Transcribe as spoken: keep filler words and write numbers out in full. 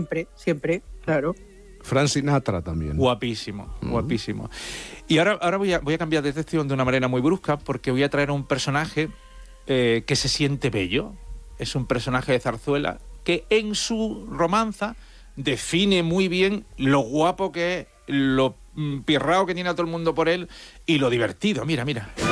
siempre, siempre, claro. Frank Sinatra también. Guapísimo, Mm. guapísimo. Y ahora, ahora voy, a, voy a cambiar de sección de una manera muy brusca, porque voy a traer a un personaje eh, que se siente bello. Es un personaje de Zarzuela que en su romanza define muy bien lo guapo que es, lo mm, pirrao que tiene a todo el mundo por él y lo divertido. Mira, mira.